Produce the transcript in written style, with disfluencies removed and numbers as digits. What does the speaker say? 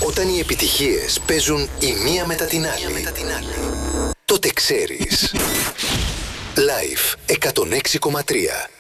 Όταν οι επιτυχίες παίζουν η μία μετά την άλλη, τότε ξέρεις. Live 106,3.